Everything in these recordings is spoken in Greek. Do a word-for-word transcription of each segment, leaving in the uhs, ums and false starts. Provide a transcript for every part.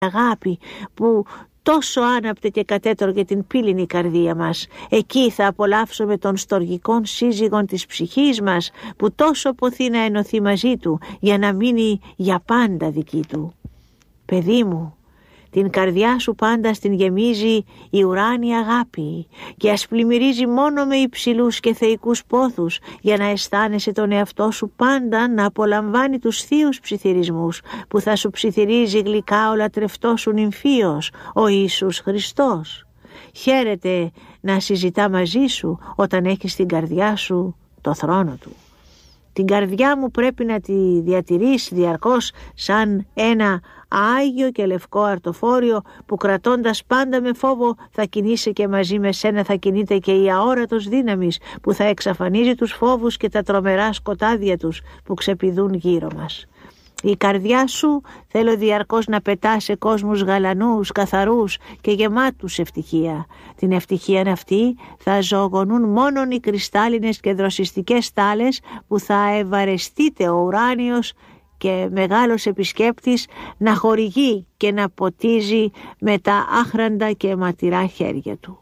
αγάπη που τόσο άναπτε και κατέτρωγε την πύληνη καρδία μας. Εκεί θα απολαύσουμε των στοργικών σύζυγων της ψυχής μας που τόσο ποθεί να ενωθεί μαζί του για να μείνει για πάντα δική του. Παιδί μου, την καρδιά σου πάντα στην γεμίζει η ουράνια αγάπη και ας πλημμυρίζει μόνο με υψηλούς και θεϊκούς πόθους για να αισθάνεσαι τον εαυτό σου πάντα να απολαμβάνει τους θείους ψιθυρισμούς που θα σου ψιθυρίζει γλυκά ο λατρευτός σου νυμφίος, ο Ιησούς Χριστός. Χαίρεται να συζητά μαζί σου όταν έχεις στην καρδιά σου το θρόνο του. Την καρδιά μου πρέπει να τη διατηρείς διαρκώς σαν ένα άγιο και λευκό αρτοφόριο που κρατώντας πάντα με φόβο θα κινείσαι και μαζί με σένα θα κινείται και η αόρατος δύναμης που θα εξαφανίζει τους φόβους και τα τρομερά σκοτάδια τους που ξεπηδούν γύρω μας. Η καρδιά σου θέλω διαρκώς να πετά σε κόσμους γαλανούς, καθαρούς και γεμάτους ευτυχία. Την ευτυχία αυτή θα ζωογονούν μόνον οι κρυστάλλινες και δροσιστικές στάλες που θα ευαρεστείται ο ουράνιος και μεγάλος επισκέπτης να χορηγεί και να ποτίζει με τα άχραντα και ματηρά χέρια του.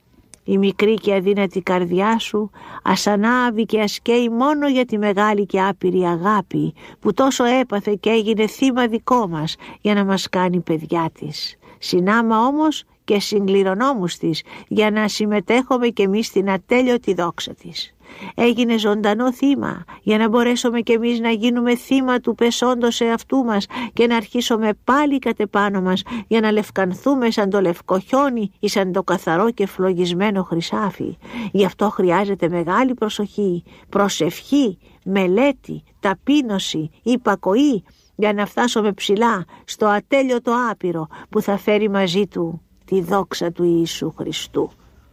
Η μικρή και αδύνατη καρδιά σου ας ανάβει και ας καίει μόνο για τη μεγάλη και άπειρη αγάπη που τόσο έπαθε και έγινε θύμα δικό μας για να μας κάνει παιδιά της. Συνάμα όμως και συγκληρονόμους της για να συμμετέχουμε κι εμείς στην ατέλειωτη δόξα της. Έγινε ζωντανό θύμα για να μπορέσουμε κι εμείς να γίνουμε θύμα του πεσόντος εαυτού μας και να αρχίσουμε πάλι κατ' επάνω μας για να λευκανθούμε σαν το λευκό χιόνι ή σαν το καθαρό και φλογισμένο χρυσάφι. Γι' αυτό χρειάζεται μεγάλη προσοχή, προσευχή, μελέτη, ταπείνωση, υπακοή για να φτάσουμε ψηλά στο ατέλειωτο άπειρο που θα φέρει μαζί του τη δόξα του Ιησού Χριστού.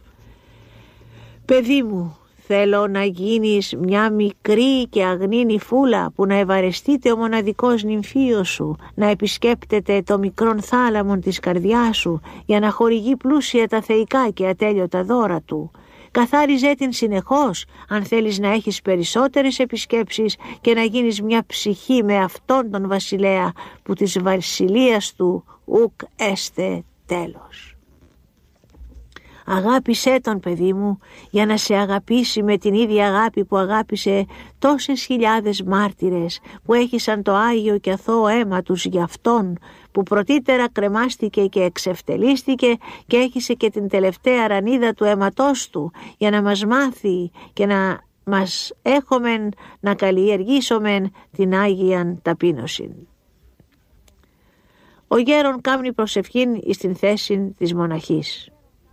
Παιδί μου, θέλω να γίνεις μια μικρή και αγνή νυφούλα που να ευαρεστείται ο μοναδικός νυμφίος σου, να επισκέπτεται το μικρόν θάλαμον της καρδιάς σου για να χορηγεί πλούσια τα θεϊκά και ατέλειωτα δώρα του. Καθάριζέ την συνεχώς αν θέλεις να έχεις περισσότερες επισκέψεις και να γίνεις μια ψυχή με αυτόν τον βασιλέα που της βασιλείας του ουκ έστε τέλος. Αγάπησέ τον, παιδί μου, για να σε αγαπήσει με την ίδια αγάπη που αγάπησε τόσες χιλιάδες μάρτυρες που έχησαν το Άγιο και αθώο αίμα τους για αυτόν, που πρωτήτερα κρεμάστηκε και εξευτελίστηκε και έχισε και την τελευταία ρανίδα του αίματός του για να μας μάθει και να μας έχομεν να καλλιεργήσομεν την Άγιαν ταπείνωσιν. Ο γέρον κάμνει προσευχήν εις την θέση της μοναχής.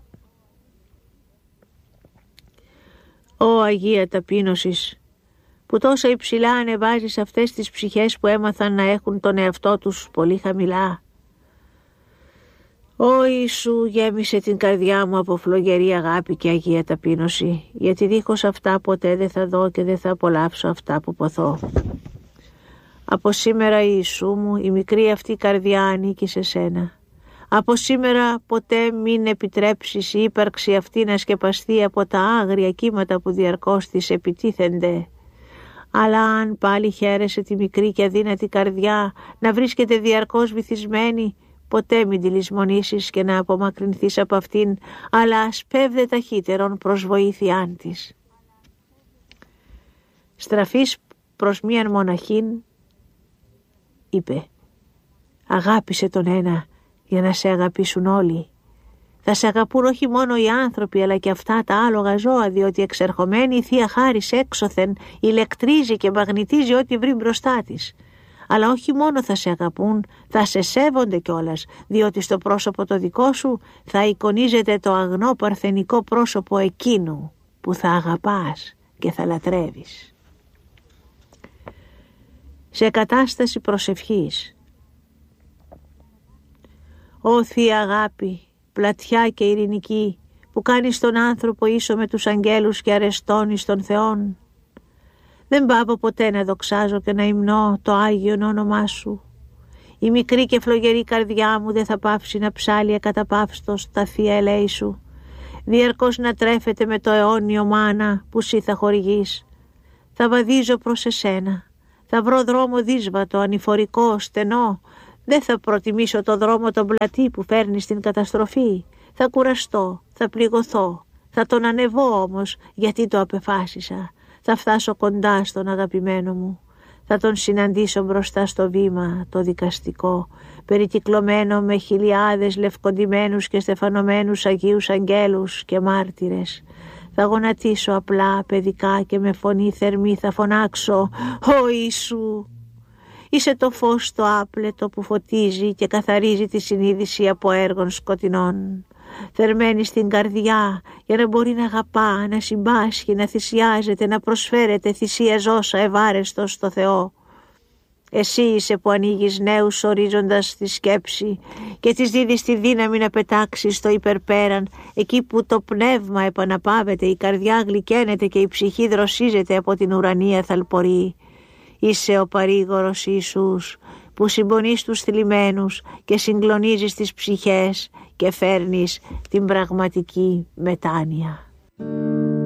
Ω Αγία ταπείνωσης, που τόσο υψηλά ανεβάζεις αυτές τις ψυχές που έμαθαν να έχουν τον εαυτό τους πολύ χαμηλά. Ω Ιησού, γέμισε την καρδιά μου από φλογερή αγάπη και Αγία ταπείνωση, γιατί δίχως αυτά ποτέ δεν θα δω και δεν θα απολαύσω αυτά που ποθώ. Από σήμερα, Ιησού μου, η μικρή αυτή καρδιά ανήκει σε σένα. Από σήμερα ποτέ μην επιτρέψεις η ύπαρξη αυτή να σκεπαστεί από τα άγρια κύματα που διαρκώς της επιτίθενται. Αλλά αν πάλι χαίρεσαι τη μικρή και αδύνατη καρδιά να βρίσκεται διαρκώς βυθισμένη, ποτέ μην τη λησμονήσεις και να απομακρυνθείς από αυτήν, αλλά ασπεύδε ταχύτερον προς βοήθειάν της. Στραφής προς μίαν μοναχήν, είπε, αγάπησε τον ένα για να σε αγαπήσουν όλοι. Θα σε αγαπούν όχι μόνο οι άνθρωποι αλλά και αυτά τα άλογα ζώα, διότι εξερχομένη η Θεία Χάρις έξωθεν ηλεκτρίζει και μαγνητίζει ό,τι βρει μπροστά της. Αλλά όχι μόνο θα σε αγαπούν, θα σε σέβονται κιόλας, διότι στο πρόσωπο το δικό σου θα εικονίζεται το αγνό παρθενικό πρόσωπο εκείνου που θα αγαπάς και θα λατρεύεις. Σε κατάσταση προσευχής. Ω Θεία Αγάπη, πλατιά και ειρηνική, που κάνεις τον άνθρωπο ίσο με τους αγγέλους και αρεστώνεις τον Θεόν, δεν πάω ποτέ να δοξάζω και να υμνώ το Άγιον όνομά σου. Η μικρή και φλογερή καρδιά μου δεν θα πάψει να ψάλει ακαταπαύστος τα θεία ελέη σου, διαρκώς να τρέφεται με το αιώνιο μάνα που σύ θα χορηγείς. Θα βαδίζω προς εσένα, θα βρω δρόμο δύσβατο, ανηφορικό, στενό, Δεν θα προτιμήσω το δρόμο τον πλατή που φέρνει στην καταστροφή. Θα κουραστώ, θα πληγωθώ. Θα τον ανεβώ όμως γιατί το απεφάσισα. Θα φτάσω κοντά στον αγαπημένο μου. Θα τον συναντήσω μπροστά στο βήμα το δικαστικό, περικυκλωμένο με χιλιάδες λευκοντυμένους και στεφανωμένους Αγίους Αγγέλους και μάρτυρες. Θα γονατίσω απλά παιδικά και με φωνή θερμή θα φωνάξω «Ω Ιησού!». Είσαι το φως το άπλετο που φωτίζει και καθαρίζει τη συνείδηση από έργων σκοτεινών. Θερμένη στην καρδιά για να μπορεί να αγαπά, να συμπάσχει, να θυσιάζεται, να προσφέρεται θυσία ζώσα ευάρεστος στο Θεό. Εσύ είσαι που ανοίγεις νέους ορίζοντας τη σκέψη και της δίδεις τη δύναμη να πετάξει στο υπερπέραν, εκεί που το πνεύμα επαναπάβεται, η καρδιά γλυκαίνεται και η ψυχή δροσίζεται από την ουρανία θαλπορή. Είσαι ο παρήγορος Ιησούς που συμπονείς τους θλιμμένους και συγκλονίζεις τις ψυχές και φέρνεις την πραγματική μετάνοια.